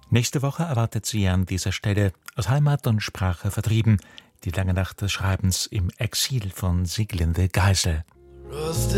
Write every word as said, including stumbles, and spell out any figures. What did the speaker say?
Nächste Woche erwartet Sie an dieser Stelle aus Heimat und Sprache vertrieben die lange Nacht des Schreibens im Exil von Sieglinde Geisel.